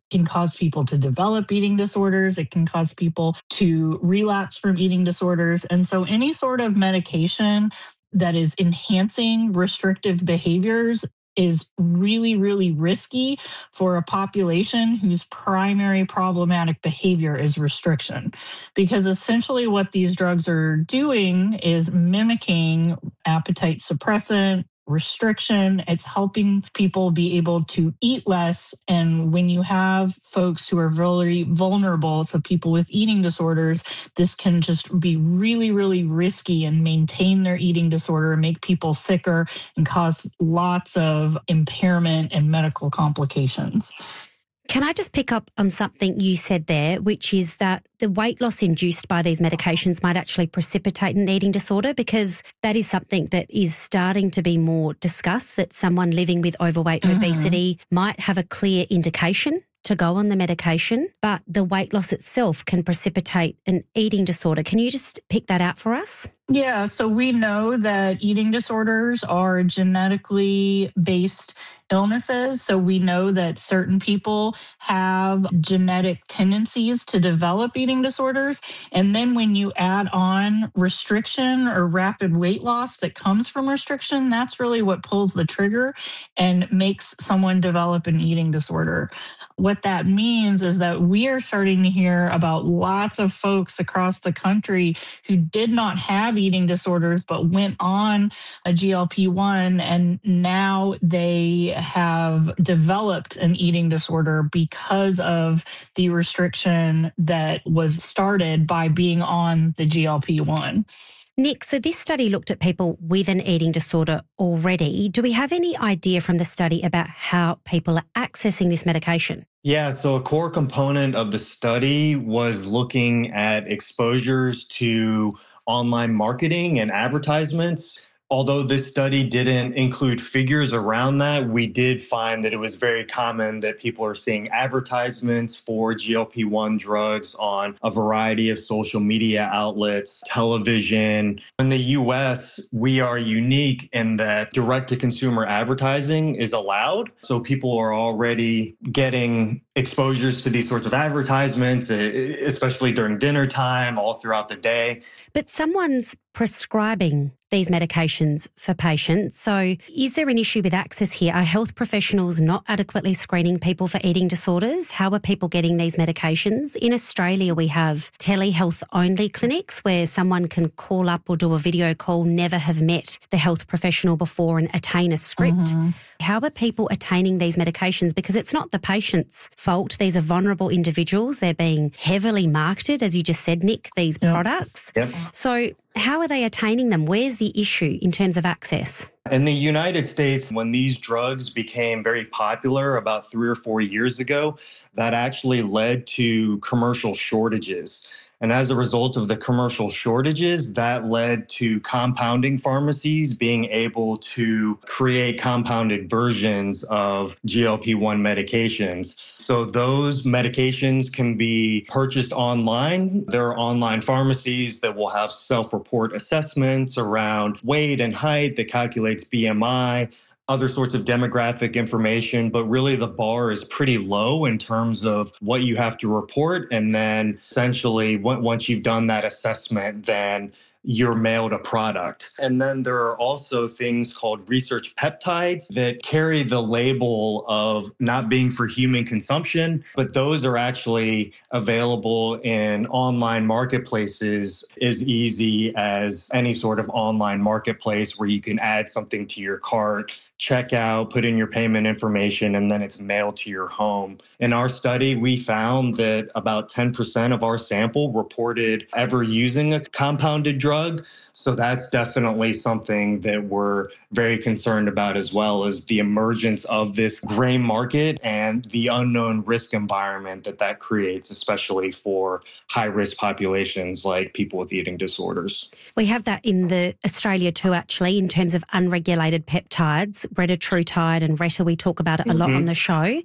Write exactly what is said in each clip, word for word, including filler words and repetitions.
can cause people to develop eating disorders. It can cause people to relapse from eating disorders. And so any sort of medication that is enhancing restrictive behaviors is really, really risky for a population whose primary problematic behavior is restriction. Because essentially what these drugs are doing is mimicking appetite suppressant, restriction. It's helping people be able to eat less. And when you have folks who are very vulnerable, so people with eating disorders, this can just be really, really risky and maintain their eating disorder and make people sicker and cause lots of impairment and medical complications. Can I just pick up on something you said there, which is that the weight loss induced by these medications might actually precipitate an eating disorder, because that is something that is starting to be more discussed, that someone living with overweight and mm-hmm. obesity might have a clear indication to go on the medication, but the weight loss itself can precipitate an eating disorder. Can you just pick that out for us? Yeah, so we know that eating disorders are genetically based illnesses. So we know that certain people have genetic tendencies to develop eating disorders. And then when you add on restriction or rapid weight loss that comes from restriction, that's really what pulls the trigger and makes someone develop an eating disorder. What that means is that we are starting to hear about lots of folks across the country who did not have eating disorders but went on a G L P one, and now they have developed an eating disorder because of the restriction that was started by being on the G L P one. Nick, so this study looked at people with an eating disorder already. Do we have any idea from the study about how people are accessing this medication? Yeah, so a core component of the study was looking at exposures to online marketing and advertisements. Although this study didn't include figures around that, we did find that it was very common that people are seeing advertisements for G L P one drugs on a variety of social media outlets, television. In the U S, we are unique in that direct-to-consumer advertising is allowed. So people are already getting exposures to these sorts of advertisements, especially during dinner time, all throughout the day. But someone's prescribing these medications for patients. So is there an issue with access here? Are health professionals not adequately screening people for eating disorders? How are people getting these medications? In Australia, we have telehealth-only clinics where someone can call up or do a video call, never have met the health professional before and attain a script. Mm-hmm. How are people attaining these medications? Because it's not the patient's fault. These are vulnerable individuals. They're being heavily marketed, as you just said, Nick, these yep. products. Yep. So how are they attaining them? Where's the issue in terms of access? In the United States, when these drugs became very popular about three or four years ago, that actually led to commercial shortages. And as a result of the commercial shortages, that led to compounding pharmacies being able to create compounded versions of G L P one medications. So those medications can be purchased online. There are online pharmacies that will have self-report assessments around weight and height that calculates B M I, other sorts of demographic information, but really the bar is pretty low in terms of what you have to report. And then essentially, once you've done that assessment, then you're mailed a product. And then there are also things called research peptides that carry the label of not being for human consumption, but those are actually available in online marketplaces as easy as any sort of online marketplace where you can add something to your cart, check out, put in your payment information, and then it's mailed to your home. In our study, we found that about ten percent of our sample reported ever using a compounded drug. So that's definitely something that we're very concerned about, as well as the emergence of this gray market and the unknown risk environment that that creates, especially for high-risk populations like people with eating disorders. We have that in the Australia too, actually, in terms of unregulated peptides, retatrutide and Retta. We talk about it a lot mm-hmm. on the show.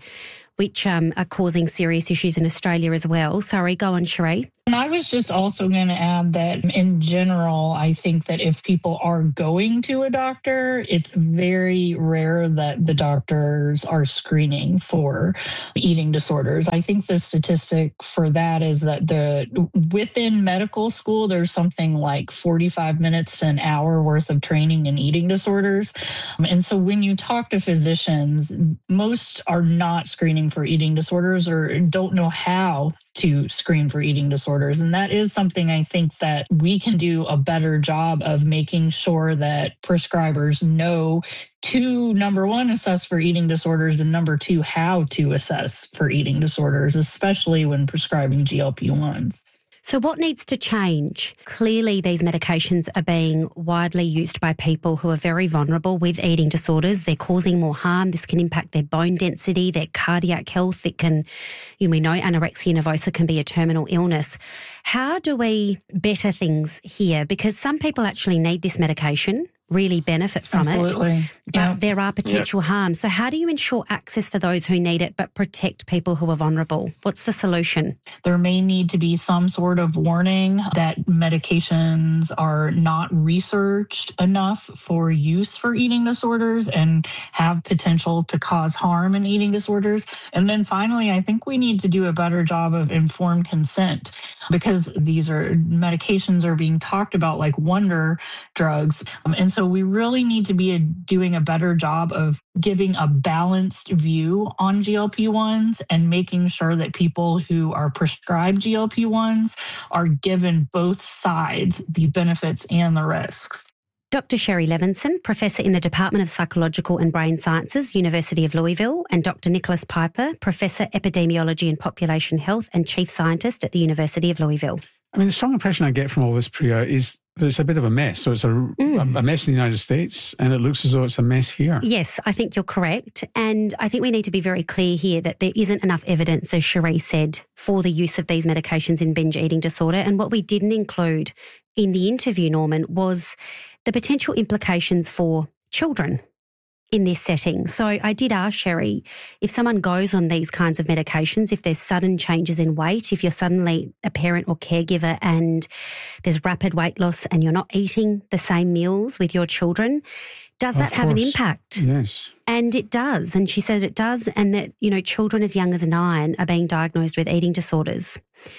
which um, are causing serious issues in Australia as well. Sorry, go on, Sheree. And I was just also going to add that in general, I think that if people are going to a doctor, it's very rare that the doctors are screening for eating disorders. I think the statistic for that is that the within medical school, there's something like forty-five minutes to an hour worth of training in eating disorders. And so when you talk to physicians, most are not screening for eating disorders or don't know how to screen for eating disorders. And that is something I think that we can do a better job of making sure that prescribers know to, number one, assess for eating disorders, and number two, how to assess for eating disorders, especially when prescribing G L P ones. So what needs to change? Clearly, these medications are being widely used by people who are very vulnerable with eating disorders. They're causing more harm. This can impact their bone density, their cardiac health. It can, you know, we know anorexia nervosa can be a terminal illness. How do we better things here? Because some people actually need this medication, really benefit from Absolutely. it, but yeah. there are potential yeah. harms. So how do you ensure access for those who need it but protect people who are vulnerable? What's the solution? There may need to be some sort of warning that medications are not researched enough for use for eating disorders and have potential to cause harm in eating disorders. And then finally, I think we need to do a better job of informed consent, because these are medications are being talked about like wonder drugs. Um, and so So we really need to be a, doing a better job of giving a balanced view on G L P ones and making sure that people who are prescribed G L P ones are given both sides, the benefits and the risks. Doctor Sheree Levinson, Professor in the Department of Psychological and Brain Sciences, University of Louisville, and Doctor Nicholas Piper, Professor Epidemiology and Population Health and Chief Scientist at the University of Louisville. I mean, the strong impression I get from all this, Priya, is that it's a bit of a mess. So it's a, mm. a mess in the United States, and it looks as though it's a mess here. Yes, I think you're correct. And I think we need to be very clear here that there isn't enough evidence, as Sheree said, for the use of these medications in binge eating disorder. And what we didn't include in the interview, Norman, was the potential implications for children in this setting. So I did ask Sheree, if someone goes on these kinds of medications, if there's sudden changes in weight, if you're suddenly a parent or caregiver and there's rapid weight loss and you're not eating the same meals with your children, does that have an impact? Yes. And it does. And she says it does. And that, you know, children as young as nine are being diagnosed with eating disorders.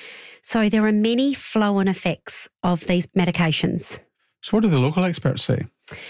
So there are many flow-on effects of these medications. So what do the local experts say?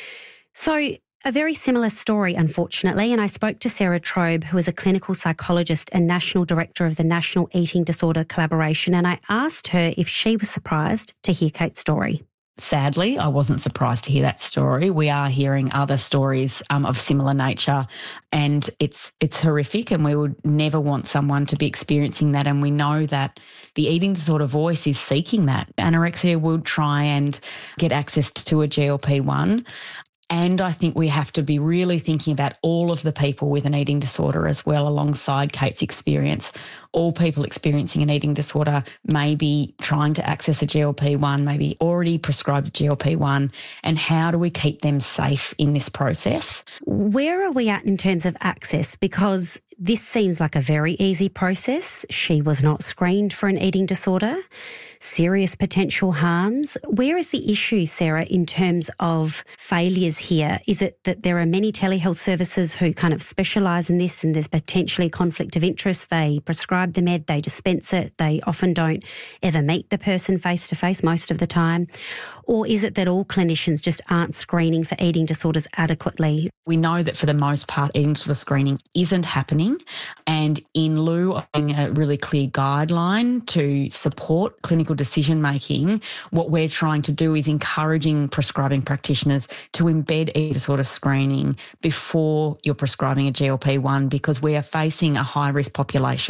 So a very similar story, unfortunately, and I spoke to Sarah Trobe, who is a clinical psychologist and national director of the National Eating Disorder Collaboration, and I asked her if she was surprised to hear Kate's story. Sadly, I wasn't surprised to hear that story. We are hearing other stories um, of similar nature, and it's it's horrific, and we would never want someone to be experiencing that, and we know that the eating disorder voice is seeking that. Anorexia will try and get access to a G L P one. And I think we have to be really thinking about all of the people with an eating disorder as well, alongside Kate's experience. All people experiencing an eating disorder may be trying to access a G L P one, maybe already prescribed a G L P one, and how do we keep them safe in this process? Where are we at in terms of access? Because this seems like a very easy process. She was not screened for an eating disorder, serious potential harms. Where is the issue, Sarah, in terms of failures here? Is it that there are many telehealth services who kind of specialise in this and there's potentially conflict of interest? They prescribe the med, they dispense it, they often don't ever meet the person face-to-face most of the time? Or is it that all clinicians just aren't screening for eating disorders adequately? We know that for the most part, eating disorder screening isn't happening. And in lieu of having a really clear guideline to support clinical decision making, what we're trying to do is encouraging prescribing practitioners to embed eating disorder screening before you're prescribing a G L P one, because we are facing a high risk population.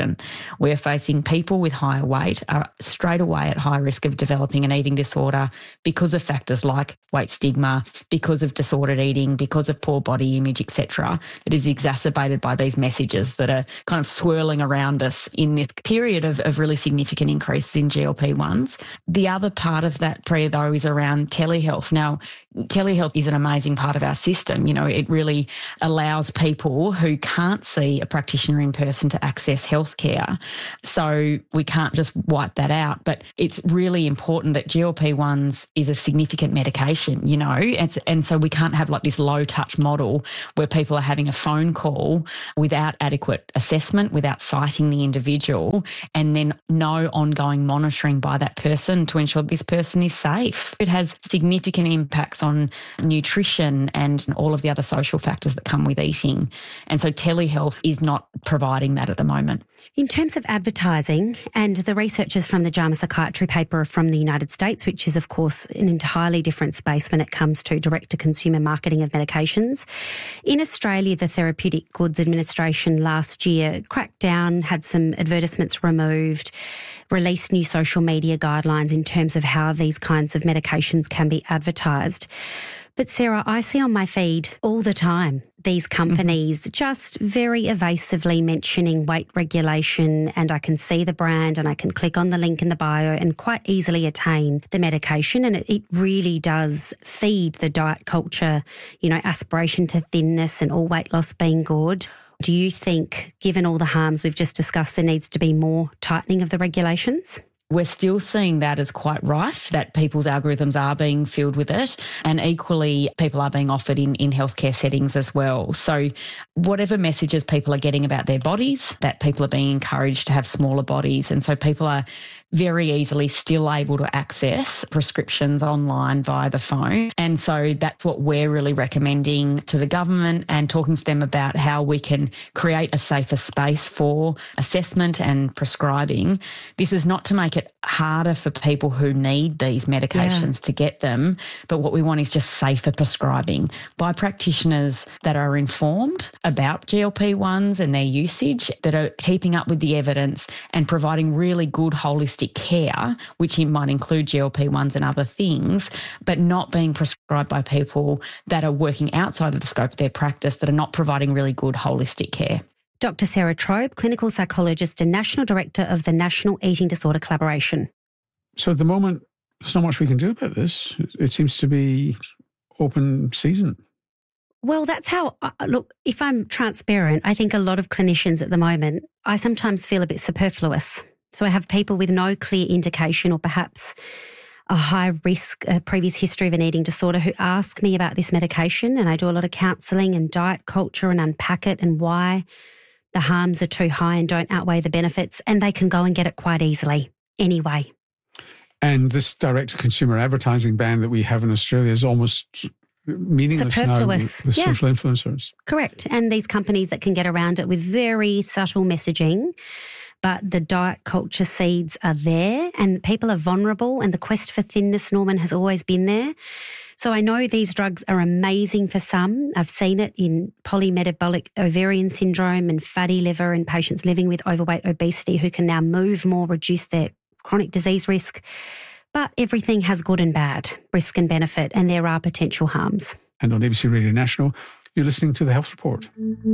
we're facing people with higher weight are straight away at high risk of developing an eating disorder because of factors like weight stigma, because of disordered eating, because of poor body image, et cetera, that is exacerbated by these messages that are kind of swirling around us in this period of, of really significant increases in G L P ones. The other part of that, Priya, though, is around telehealth. Now, telehealth is an amazing part of our system. You know, it really allows people who can't see a practitioner in person to access healthcare. So we can't just wipe that out. But it's really important that G L P ones is a significant medication, you know, and, and so we can't have like this low touch model where people are having a phone call without adequate assessment, without citing the individual, and then no ongoing monitoring by that person to ensure this person is safe. It has significant impacts on nutrition and all of the other social factors that come with eating. And so telehealth is not providing that at the moment. In terms of advertising, and the researchers from the JAMA Psychiatry paper are from the United States, which is, of course, an entirely different space when it comes to direct-to-consumer marketing of medications. In Australia, the Therapeutic Goods Administration last year cracked down, had some advertisements removed, released new social media guidelines in terms of how these kinds of medications can be advertised. But Sarah, I see on my feed all the time these companies mm-hmm. just very evasively mentioning weight regulation, and I can see the brand and I can click on the link in the bio and quite easily attain the medication. And it, it really does feed the diet culture, you know, aspiration to thinness and all weight loss being good. Do you think, given all the harms we've just discussed, there needs to be more tightening of the regulations? We're still seeing that as quite rife, that people's algorithms are being filled with it, and equally people are being offered in, in healthcare settings as well. So whatever messages people are getting about their bodies, that people are being encouraged to have smaller bodies, and so people are very easily still able to access prescriptions online via the phone. And so that's what we're really recommending to the government and talking to them about how we can create a safer space for assessment and prescribing. This is not to make it harder for people who need these medications yeah. to get them, but what we want is just safer prescribing by practitioners that are informed about G L P ones and their usage, that are keeping up with the evidence and providing really good holistic care, which might include G L P ones and other things, but not being prescribed by people that are working outside of the scope of their practice, that are not providing really good holistic care. Doctor Sarah Trobe, clinical psychologist and national director of the National Eating Disorder Collaboration. So at the moment, there's not much we can do about this. It seems to be open season. Well, that's how, look, if I'm transparent, I think a lot of clinicians at the moment, I sometimes feel a bit superfluous. So I have people with no clear indication or perhaps a high risk, a previous history of an eating disorder who ask me about this medication, and I do a lot of counselling and diet culture and unpack it and why the harms are too high and don't outweigh the benefits, and they can go and get it quite easily anyway. And this direct-to-consumer advertising ban that we have in Australia is almost meaningless now with yeah. social influencers. Correct. And these companies that can get around it with very subtle messaging, but the diet culture seeds are there and people are vulnerable, and the quest for thinness, Norman, has always been there. So I know these drugs are amazing for some. I've seen it in polymetabolic ovarian syndrome and fatty liver in patients living with overweight obesity who can now move more, reduce their chronic disease risk. But everything has good and bad, risk and benefit, and there are potential harms. And on A B C Radio National, you're listening to The Health Report.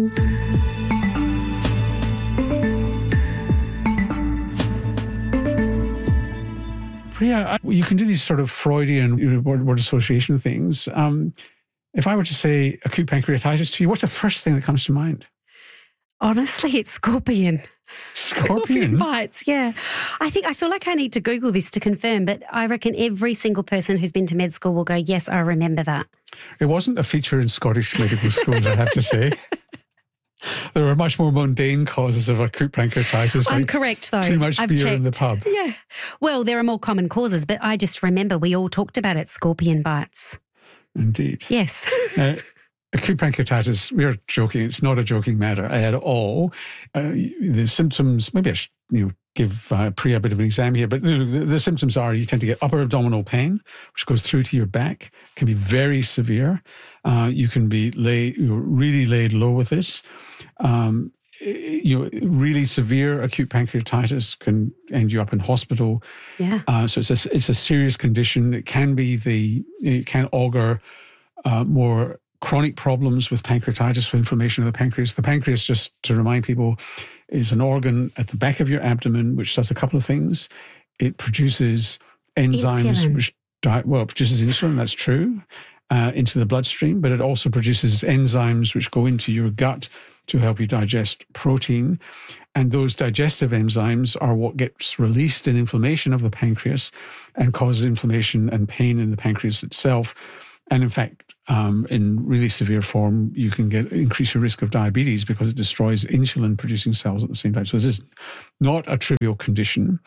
Priya, you can do these sort of Freudian you know, word, word association things. Um, if I were to say acute pancreatitis to you, what's the first thing that comes to mind? Honestly, it's scorpion. Scorpion? Scorpion bites, yeah. I think I feel like I need to Google this to confirm, but I reckon every single person who's been to med school will go, yes, I remember that. It wasn't a feature in Scottish medical schools, I have to say. There are much more mundane causes of acute pancreatitis. I'm like correct, though. Too much I've beer checked. in the pub. Yeah. Well, there are more common causes, but I just remember we all talked about it, scorpion bites. Indeed. Yes. uh, acute pancreatitis, we are joking. It's not a joking matter at all. Uh, the symptoms, maybe I should you know, give uh, Priya a bit of an exam here, but the, the, the symptoms are you tend to get upper abdominal pain, which goes through to your back, can be very severe. Uh, you can be lay, you're really laid low with this. Um, you know, really severe acute pancreatitis can end you up in hospital. Yeah. Uh, so it's a, it's a serious condition. It can be the, it can augur uh, more chronic problems with pancreatitis, with inflammation of the pancreas. The pancreas, just to remind people, is an organ at the back of your abdomen which does a couple of things. It produces enzymes, Insulin. which di- well, it produces insulin. That's true. Uh, into the bloodstream, but it also produces enzymes which go into your gut to help you digest protein. And those digestive enzymes are what gets released in inflammation of the pancreas and causes inflammation and pain in the pancreas itself. And in fact, um, in really severe form, you can get increase your risk of diabetes because it destroys insulin-producing cells at the same time. So this is not a trivial condition.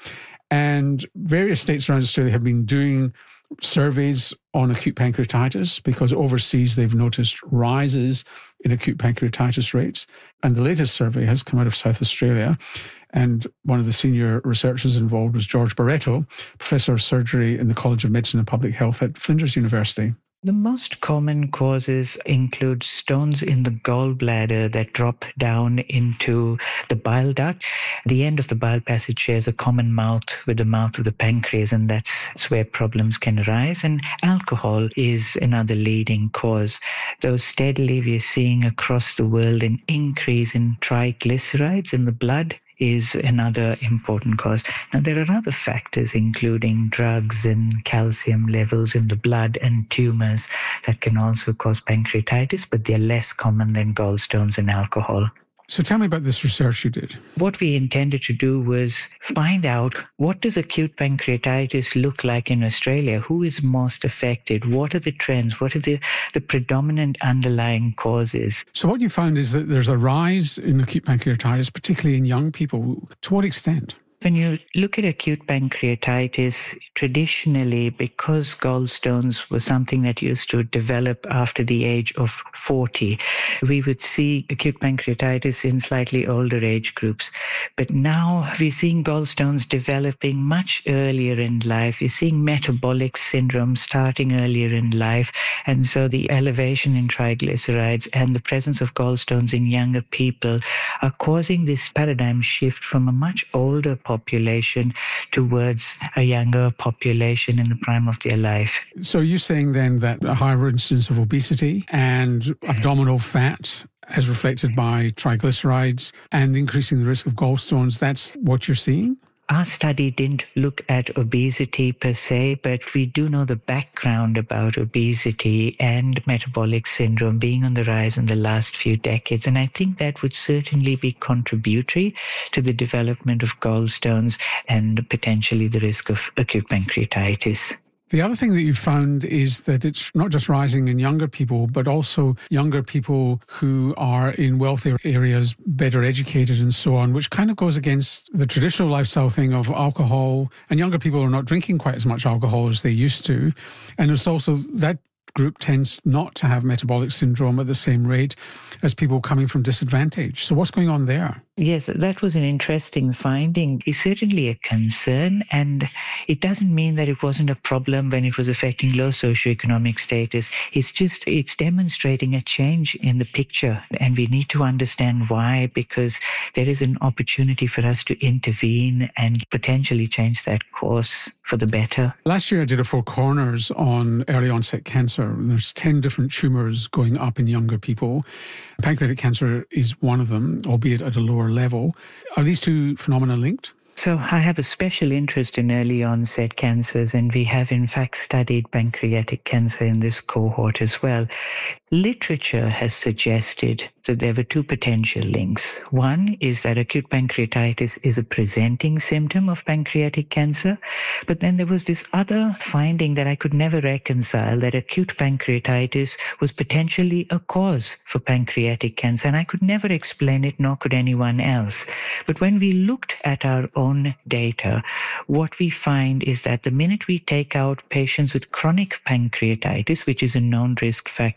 And various states around Australia have been doing surveys on acute pancreatitis because overseas they've noticed rises in acute pancreatitis rates. And the latest survey has come out of South Australia. And one of the senior researchers involved was George Barreto, Professor of Surgery in the College of Medicine and Public Health at Flinders University. The most common causes include stones in the gallbladder that drop down into the bile duct. The end of the bile passage shares a common mouth with the mouth of the pancreas, and that's where problems can arise. And alcohol is another leading cause. Though steadily we're seeing across the world an increase in triglycerides in the blood is another important cause. Now, there are other factors, including drugs and calcium levels in the blood and tumors that can also cause pancreatitis, but they're less common than gallstones and alcohol. So tell me about this research you did. What we intended to do was find out, what does acute pancreatitis look like in Australia? Who is most affected? What are the trends? What are the, the predominant underlying causes? So what you found is that there's a rise in acute pancreatitis, particularly in young people. To what extent? When you look at acute pancreatitis, traditionally, because gallstones were something that used to develop after the age of forty, we would see acute pancreatitis in slightly older age groups. But now we're seeing gallstones developing much earlier in life. You're seeing metabolic syndrome starting earlier in life. And so the elevation in triglycerides and the presence of gallstones in younger people are causing this paradigm shift from a much older population towards a younger population in the prime of their life. So you're saying then that a higher incidence of obesity and abdominal fat as reflected by triglycerides and increasing the risk of gallstones, that's what you're seeing? Our study didn't look at obesity per se, but we do know the background about obesity and metabolic syndrome being on the rise in the last few decades. And I think that would certainly be contributory to the development of gallstones and potentially the risk of acute pancreatitis. The other thing that you found is that it's not just rising in younger people, but also younger people who are in wealthier areas, better educated and so on, which kind of goes against the traditional lifestyle thing of alcohol. And younger people are not drinking quite as much alcohol as they used to. And it's also that group tends not to have metabolic syndrome at the same rate as people coming from disadvantage. So what's going on there? Yes, that was an interesting finding. It's certainly a concern, and it doesn't mean that it wasn't a problem when it was affecting low socioeconomic status. It's just, it's demonstrating a change in the picture, and we need to understand why, because there is an opportunity for us to intervene and potentially change that course for the better. Last year I did a Four Corners on early onset cancer. There's ten different tumours going up in younger people. Pancreatic cancer is one of them, albeit at a lower level. Are these two phenomena linked? So I have a special interest in early onset cancers, and we have in fact studied pancreatic cancer in this cohort as well. Literature has suggested that there were two potential links. One is that acute pancreatitis is a presenting symptom of pancreatic cancer, but then there was this other finding that I could never reconcile, that acute pancreatitis was potentially a cause for pancreatic cancer, and I could never explain it, nor could anyone else. But when we looked at our own data, what we find is that the minute we take out patients with chronic pancreatitis, which is a known risk factor for pancreatitis,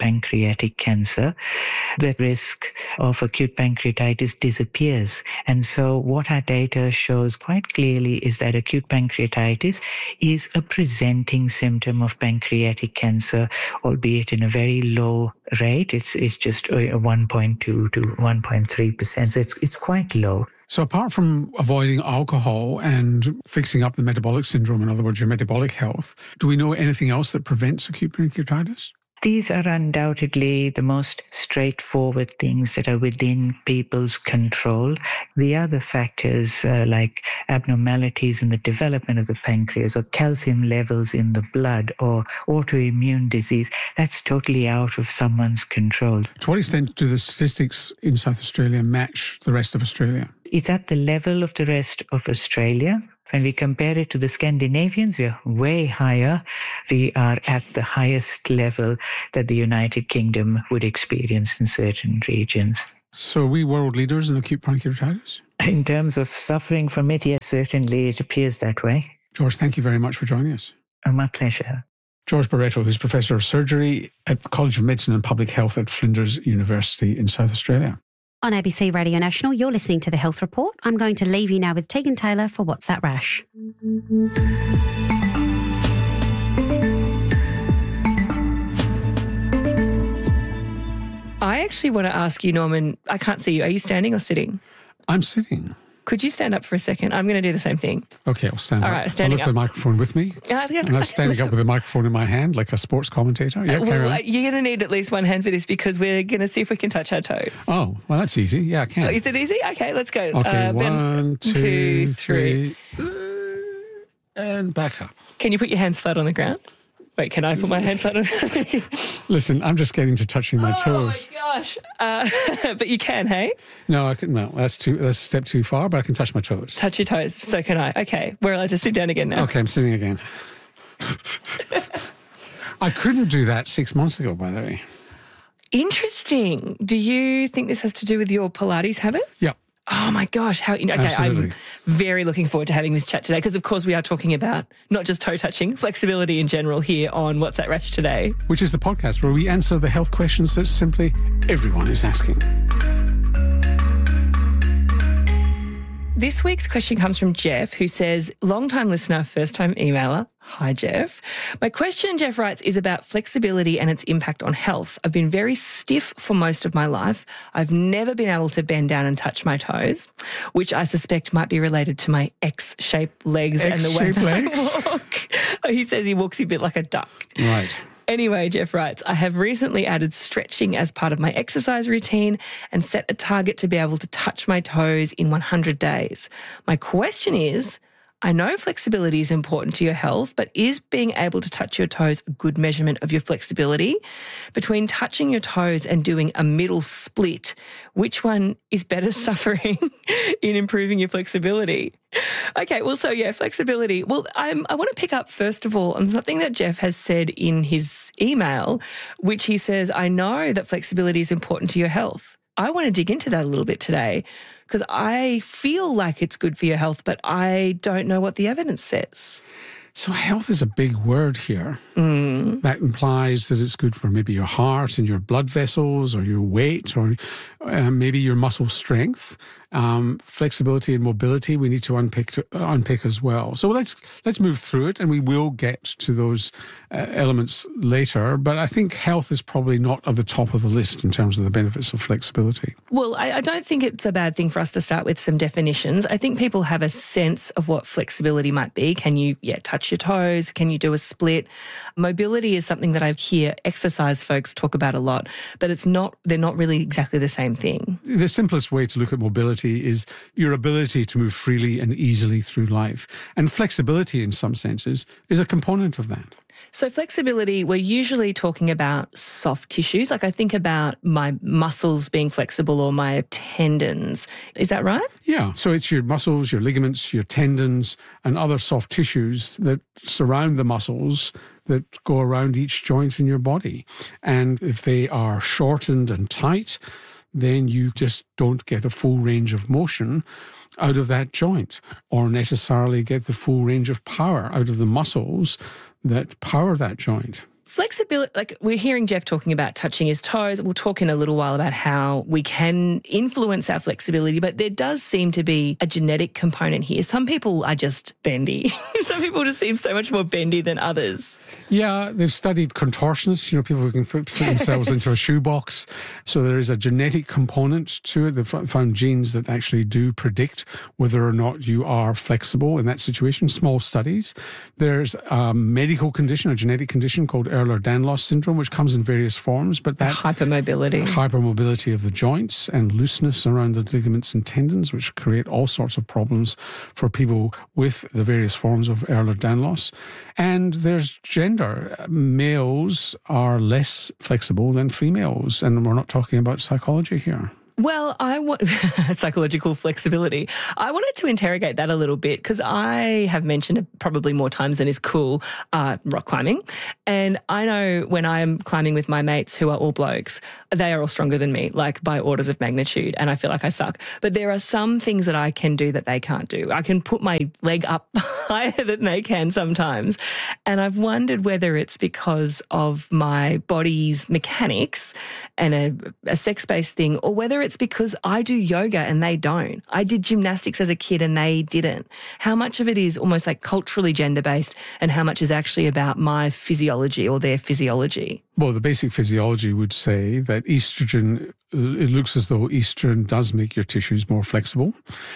pancreatic cancer, the risk of acute pancreatitis disappears. And so what our data shows quite clearly is that acute pancreatitis is a presenting symptom of pancreatic cancer, albeit in a very low rate. It's it's just one point two to one point three percent. So it's it's quite low. So apart from avoiding alcohol and fixing up the metabolic syndrome, in other words, your metabolic health, do we know anything else that prevents acute pancreatitis? These are undoubtedly the most straightforward things that are within people's control. The other factors uh, like abnormalities in the development of the pancreas or calcium levels in the blood or autoimmune disease, that's totally out of someone's control. To what extent do the statistics in South Australia match the rest of Australia? It's at the level of the rest of Australia. When we compare it to the Scandinavians, we are way higher. We are at the highest level that the United Kingdom would experience in certain regions. So are we world leaders in acute pancreatitis? In terms of suffering from it, yes, certainly it appears that way. George, thank you very much for joining us. Oh, my pleasure. George Barreto, who's Professor of Surgery at the College of Medicine and Public Health at Flinders University in South Australia. On A B C Radio National, you're listening to The Health Report. I'm going to leave you now with Tegan Taylor for What's That Rash? I actually want to ask you, Norman, I can't see you. Are you standing or sitting? I'm sitting. Could you stand up for a second? I'm going to do the same thing. Okay, I'll stand All up. right, standing I'll lift up. the microphone with me. Uh, yeah, and I'm standing up with the microphone in my hand like a sports commentator. Yeah, carry well, on. you're going to need at least one hand for this because we're going to see if we can touch our toes. Oh, well, that's easy. Yeah, I can. Oh, is it easy? Okay, let's go. Okay, uh, one, two, two, three. three. And back up. Can you put your hands flat on the ground? Wait, can I put my hands flat on the ground? Listen, I'm just getting to touching my oh toes. Oh, my gosh. Uh, but you can, hey? No, I can. No, that's too. That's a step too far. But I can touch my toes. Touch your toes. So can I. Okay, we're allowed to sit down again now. Okay, I'm sitting again. I couldn't do that six months ago, by the way. Interesting. Do you think this has to do with your Pilates habit? Yeah. Oh my gosh, how okay, Absolutely. I'm very looking forward to having this chat today because of course we are talking about not just toe touching, flexibility in general here on What's That Rash today. Which is the podcast where we answer the health questions that simply everyone is asking. This week's question comes from Jeff, who says, long-time listener, first-time emailer. Hi, Jeff. My question, Jeff writes, is about flexibility and its impact on health. I've been very stiff for most of my life. I've never been able to bend down and touch my toes, which I suspect might be related to my X-shaped legs and the way that X-shaped I walk. He says he walks a bit like a duck. Right. Anyway, Jeff writes, I have recently added stretching as part of my exercise routine and set a target to be able to touch my toes in one hundred days. My question is, I know flexibility is important to your health, but is being able to touch your toes a good measurement of your flexibility? Between touching your toes and doing a middle split, which one is better suffering in improving your flexibility? Okay, well, so yeah, flexibility. Well, I'm, I want to pick up, first of all, on something that Jeff has said in his email, which he says, I know that flexibility is important to your health. I want to dig into that a little bit today because I feel like it's good for your health, but I don't know what the evidence says. So health is a big word here. Mm. That implies that it's good for maybe your heart and your blood vessels or your weight or uh, maybe your muscle strength. Um, flexibility and mobility we need to unpick to, uh, unpick as well. So let's let's move through it, and we will get to those uh, elements later. But I think health is probably not at the top of the list in terms of the benefits of flexibility. Well, I, I don't think it's a bad thing for us to start with some definitions. I think people have a sense of what flexibility might be. Can you, yeah, touch your toes? Can you do a split? Mobility is something that I hear exercise folks talk about a lot, but it's not. They're not really exactly the same thing. The simplest way to look at mobility is your ability to move freely and easily through life. And flexibility, in some senses, is a component of that. So flexibility, we're usually talking about soft tissues. Like I think about my muscles being flexible or my tendons. Is that right? Yeah. So it's your muscles, your ligaments, your tendons, and other soft tissues that surround the muscles that go around each joint in your body. And if they are shortened and tight, then you just don't get a full range of motion out of that joint or necessarily get the full range of power out of the muscles that power that joint. Flexibility, like we're hearing Jeff talking about touching his toes. We'll talk in a little while about how we can influence our flexibility, but there does seem to be a genetic component here. Some people are just bendy. Some people just seem so much more bendy than others. Yeah, they've studied contortionists, you know, people who can put themselves into a shoebox. So there is a genetic component to it. They've found genes that actually do predict whether or not you are flexible in that situation. Small studies. There's a medical condition, a genetic condition called Ehlers-Danlos syndrome, which comes in various forms, but that hypermobility, hypermobility of the joints and looseness around the ligaments and tendons, which create all sorts of problems for people with the various forms of Ehlers-Danlos. And there's gender. Males are less flexible than females, and we're not talking about psychology here. Well, I want psychological flexibility. I wanted to interrogate that a little bit because I have mentioned it probably more times than is cool, uh, rock climbing. And I know when I am climbing with my mates who are all blokes, they are all stronger than me, like by orders of magnitude, and I feel like I suck. But there are some things that I can do that they can't do. I can put my leg up higher than they can sometimes. And I've wondered whether it's because of my body's mechanics and a, a sex-based thing, or whether it's It's because I do yoga and they don't. I did gymnastics as a kid and they didn't. How much of it is almost like culturally gender-based and how much is actually about my physiology or their physiology? Well, the basic physiology would say that estrogen, it looks as though estrogen does make your tissues more flexible.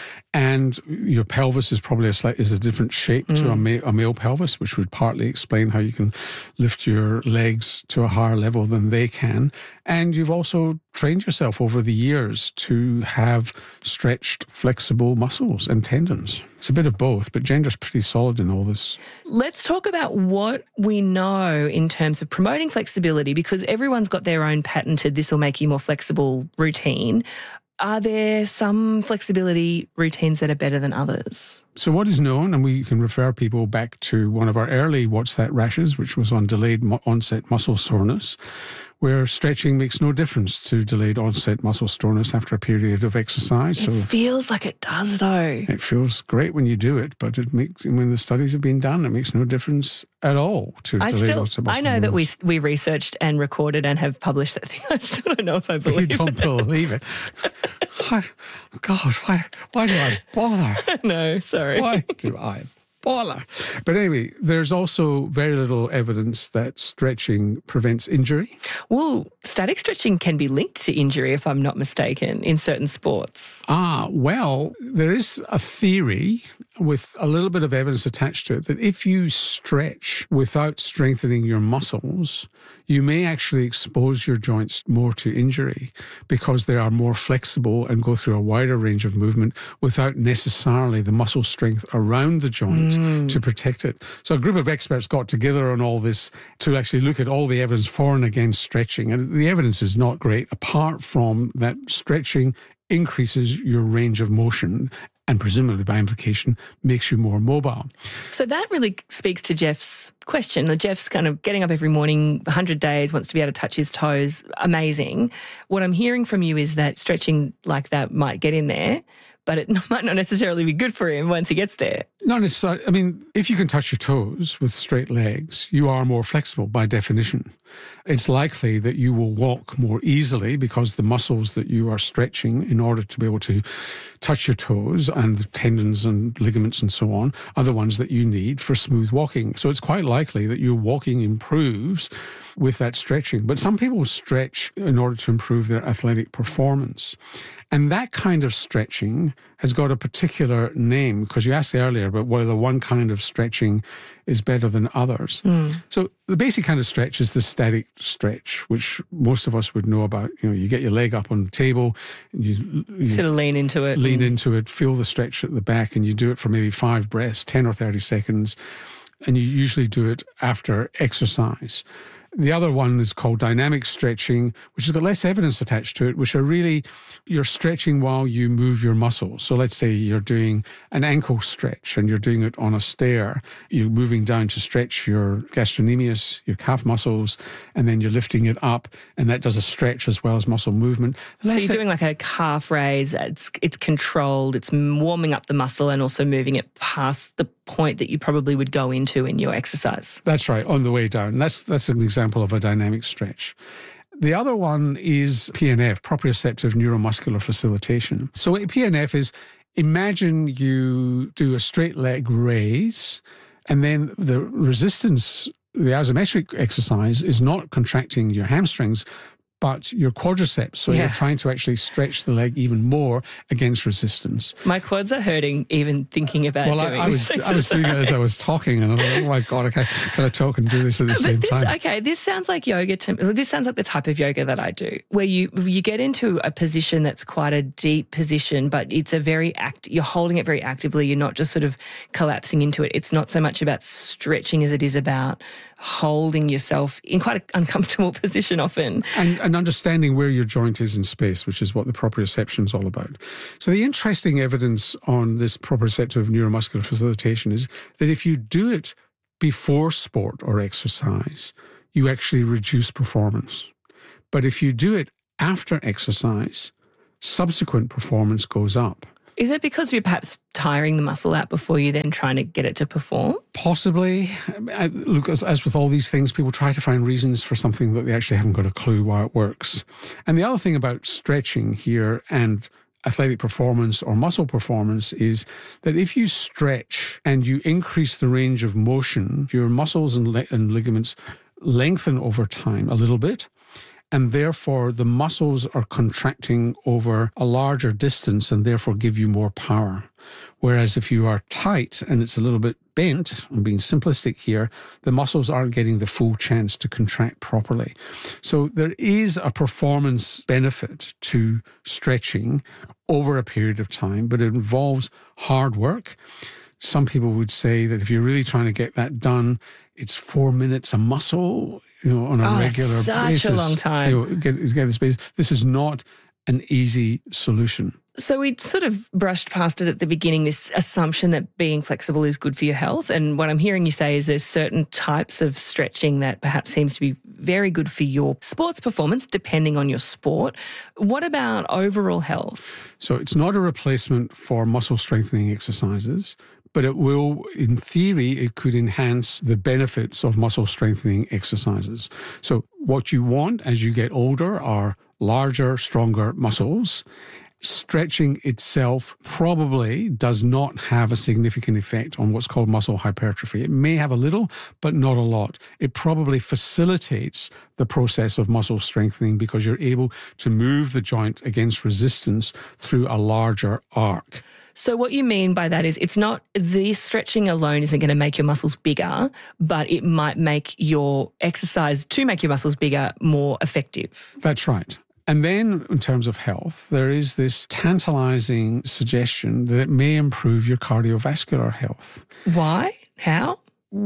And your pelvis is probably a slight, is a different shape mm. to a, ma- a male pelvis, which would partly explain how you can lift your legs to a higher level than they can. And you've also trained yourself over the years to have stretched, flexible muscles and tendons. It's a bit of both, but gender's pretty solid in all this. Let's talk about what we know in terms of promoting flexibility, because everyone's got their own patented "this will make you more flexible" routine. Are there some flexibility routines that are better than others? So what is known, and we can refer people back to one of our early What's That Rashes, which was on delayed onset muscle soreness, where stretching makes no difference to delayed onset muscle soreness after a period of exercise. It so feels like it does, though. It feels great when you do it, but it makes, when the studies have been done, it makes no difference at all to I delayed still, onset muscle I know soreness. that we we researched and recorded and have published that thing. I still don't know if I believe it. You don't it. believe it. Why, God, why, why do I bother? No, sorry. Why do I bother? But anyway, there's also very little evidence that stretching prevents injury. Well, static stretching can be linked to injury, if I'm not mistaken, in certain sports. Ah, well, there is a theory with a little bit of evidence attached to it that if you stretch without strengthening your muscles, you may actually expose your joints more to injury because they are more flexible and go through a wider range of movement without necessarily the muscle strength around the joint mm. to protect it. So a group of experts got together on all this to actually look at all the evidence for and against stretching. And the evidence is not great, apart from that stretching increases your range of motion and presumably by implication makes you more mobile. So that really speaks to Jeff's question. Jeff's kind of getting up every morning, one hundred days, wants to be able to touch his toes. Amazing. What I'm hearing from you is that stretching like that might get in there, but it might not necessarily be good for him once he gets there. Not necessarily. I mean, if you can touch your toes with straight legs, you are more flexible by definition. It's likely that you will walk more easily because the muscles that you are stretching in order to be able to touch your toes and the tendons and ligaments and so on are the ones that you need for smooth walking. So it's quite likely that your walking improves with that stretching. But some people stretch in order to improve their athletic performance. And that kind of stretching has got a particular name, because you asked earlier about whether one kind of stretching is better than others. Mm. So the basic kind of stretch is the static stretch, which most of us would know about. You know, you get your leg up on the table, and you, you sort of lean into it. Lean into it, feel the stretch at the back, and you do it for maybe five breaths, ten or thirty seconds, and you usually do it after exercise. The other one is called dynamic stretching, which has got less evidence attached to it, which are really, you're stretching while you move your muscles. So let's say you're doing an ankle stretch and you're doing it on a stair. You're moving down to stretch your gastrocnemius, your calf muscles, and then you're lifting it up, and that does a stretch as well as muscle movement. So you're doing like a calf raise. It's it's controlled. It's warming up the muscle and also moving it past the point that you probably would go into in your exercise. That's right, on the way down. That's that's an example of a dynamic stretch. The other one is P N F, proprioceptive neuromuscular facilitation. So P N F is, imagine you do a straight leg raise, and then the resistance, the isometric exercise, is not contracting your hamstrings, but your quadriceps. So yeah. you're trying to actually stretch the leg even more against resistance. My quads are hurting even thinking about well, doing I, I was this. I was doing it as I was talking, and I thought, oh my God, okay, can I talk and do this at the but same this, time? Okay, this sounds like yoga to me. This sounds like the type of yoga that I do, where you you get into a position that's quite a deep position, but it's a very act. You're holding it very actively. You're not just sort of collapsing into it. It's not so much about stretching as it is about holding yourself in quite an uncomfortable position often. And, and understanding where your joint is in space, which is what the proprioception is all about. So the interesting evidence on this proprioceptive neuromuscular facilitation is that if you do it before sport or exercise, you actually reduce performance. But if you do it after exercise, subsequent performance goes up. Is it because you're perhaps tiring the muscle out before you then trying to get it to perform? Possibly. Look, as, as with all these things, people try to find reasons for something that they actually haven't got a clue why it works. And the other thing about stretching here and athletic performance or muscle performance is that if you stretch and you increase the range of motion, your muscles and, li- and ligaments lengthen over time a little bit. And therefore, the muscles are contracting over a larger distance and therefore give you more power. Whereas if you are tight and it's a little bit bent, I'm being simplistic here, the muscles aren't getting the full chance to contract properly. So there is a performance benefit to stretching over a period of time, but it involves hard work. Some people would say that if you're really trying to get that done, it's four minutes a muscle, you know, on a oh, regular such basis. Such a long time. You know, get, get this, basis. This is not an easy solution. So we sort of brushed past it at the beginning, this assumption that being flexible is good for your health. And what I'm hearing you say is there's certain types of stretching that perhaps seems to be very good for your sports performance, depending on your sport. What about overall health? So it's not a replacement for muscle strengthening exercises, but it will, in theory, it could enhance the benefits of muscle strengthening exercises. So what you want as you get older are larger, stronger muscles. Stretching itself probably does not have a significant effect on what's called muscle hypertrophy. It may have a little, but not a lot. It probably facilitates the process of muscle strengthening because you're able to move the joint against resistance through a larger arc. So what you mean by that is it's not the stretching alone isn't going to make your muscles bigger, but it might make your exercise to make your muscles bigger more effective. That's right. And then in terms of health, there is this tantalizing suggestion that it may improve your cardiovascular health. Why? How?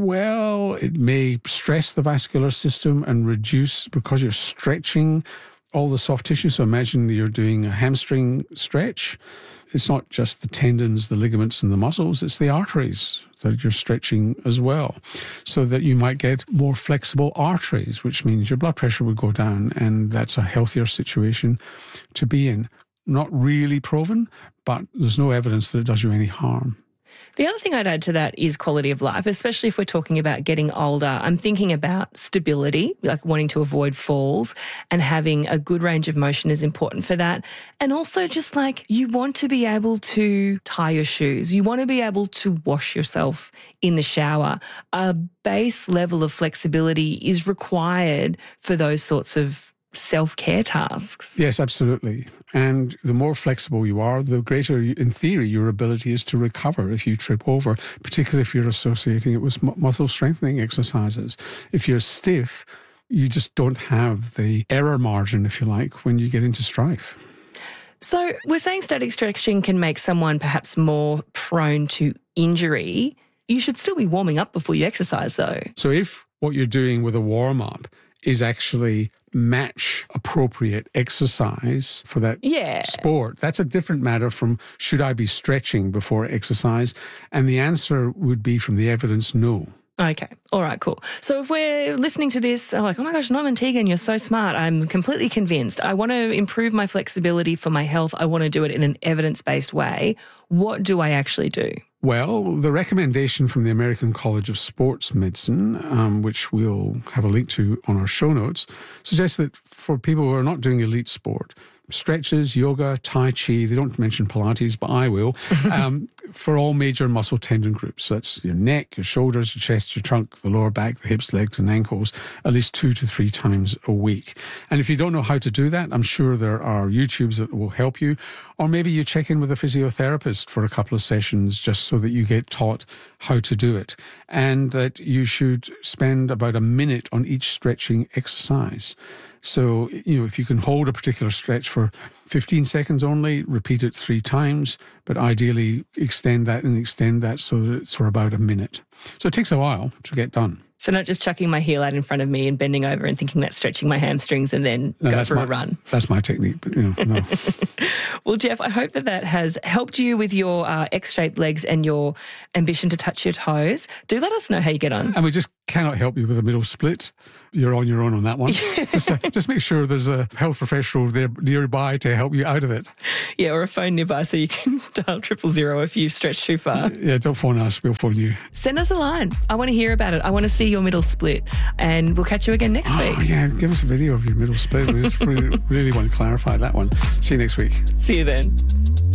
Well, it may stress the vascular system and reduce, because you're stretching all the soft tissue. So imagine you're doing a hamstring stretch. It's not just the tendons, the ligaments and the muscles, it's the arteries that you're stretching as well. So that you might get more flexible arteries, which means your blood pressure would go down, and that's a healthier situation to be in. Not really proven, but there's no evidence that it does you any harm. The other thing I'd add to that is quality of life, especially if we're talking about getting older. I'm thinking about stability, like wanting to avoid falls, and having a good range of motion is important for that. And also just like you want to be able to tie your shoes. You want to be able to wash yourself in the shower. A base level of flexibility is required for those sorts of self-care tasks. Yes, absolutely. And the more flexible you are, the greater, in theory, your ability is to recover if you trip over, particularly if you're associating it with muscle strengthening exercises. If you're stiff, you just don't have the error margin, if you like, when you get into strife. So we're saying static stretching can make someone perhaps more prone to injury. You should still be warming up before you exercise, though. So if what you're doing with a warm-up is actually match appropriate exercise for that yeah. sport, that's a different matter from should I be stretching before exercise? And the answer would be from the evidence, no. Okay. All right, cool. So if we're listening to this, I'm like, oh my gosh, Norman Tegan, you're so smart. I'm completely convinced. I want to improve my flexibility for my health. I want to do it in an evidence-based way. What do I actually do? Well, the recommendation from the American College of Sports Medicine, um, which we'll have a link to on our show notes, suggests that for people who are not doing elite sport, stretches, yoga, Tai Chi, they don't mention Pilates, but I will, um, for all major muscle tendon groups. So that's your neck, your shoulders, your chest, your trunk, the lower back, the hips, legs and ankles, at least two to three times a week. And if you don't know how to do that, I'm sure there are YouTubes that will help you. Or maybe you check in with a physiotherapist for a couple of sessions just so that you get taught how to do it. And that you should spend about a minute on each stretching exercise. So, you know, if you can hold a particular stretch for fifteen seconds only, repeat it three times, but ideally extend that and extend that so that it's for about a minute. So it takes a while to get done. So not just chucking my heel out in front of me and bending over and thinking that's stretching my hamstrings and then no, go for my, a run. That's my technique, but you know, no. Well, Jeff, I hope that that has helped you with your uh, X-shaped legs and your ambition to touch your toes. Do let us know how you get on. And we just cannot help you with a middle split. You're on your own on that one. just, uh, just make sure there's a health professional there nearby to help you out of it. Yeah, or a phone nearby so you can dial triple zero if you stretch too far. Yeah, don't phone us. We'll phone you. Send us a line. I want to hear about it. I want to see your middle split. And we'll catch you again next oh, week. Oh, yeah. Give us a video of your middle split. We just really, really want to clarify that one. See you next week. See you then.